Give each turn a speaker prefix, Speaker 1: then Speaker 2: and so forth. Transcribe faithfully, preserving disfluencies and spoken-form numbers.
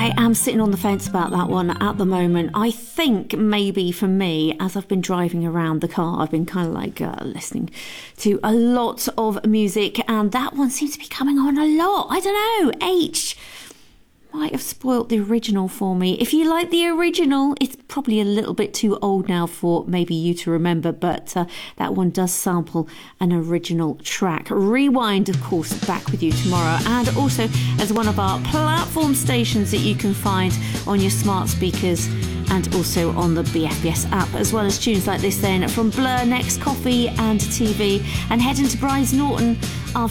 Speaker 1: I am sitting on the fence about that one at the moment. I think maybe for me, as I've been driving around the car, I've been kind of like uh, listening to a lot of music, and that one seems to be coming on a lot. I don't know. H might have spoilt the original for me. If you like the original, it's probably a little bit too old now for maybe you to remember, but uh, that one does sample an original track. Rewind, of course, back with you tomorrow, and also as one of our platform stations that you can find on your smart speakers and also on the B F B S app, as well as tunes like this then from Blur, Next, Coffee and T V. And heading to Brize Norton after